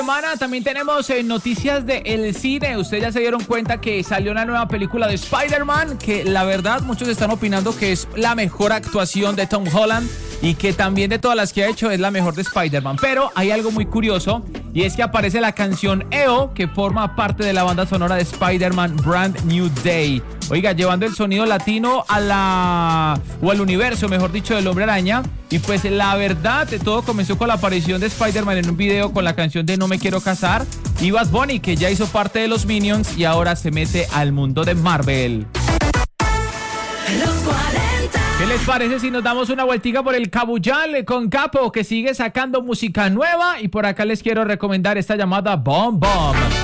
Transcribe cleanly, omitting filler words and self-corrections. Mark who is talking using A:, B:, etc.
A: Semana también tenemos noticias del cine. Ustedes ya se dieron cuenta que salió una nueva película de Spider-Man, que la verdad muchos están opinando que es la mejor actuación de Tom Holland y que también de todas las que ha hecho es la mejor de Spider-Man. Pero hay algo muy curioso y es que aparece la canción EO, que forma parte de la banda sonora de Spider-Man Brand New Day. Oiga, llevando el sonido latino al universo, mejor dicho, del Hombre Araña. Y pues la verdad, todo comenzó con la aparición de Spider-Man en un video con la canción de No Me Quiero Casar. Y Bad Bunny, que ya hizo parte de los Minions y ahora se mete al mundo de Marvel. ¿Qué les parece si nos damos una vueltica por el Cabuyal con Capo, que sigue sacando música nueva? Y por acá les quiero recomendar esta llamada Bomb Bomb.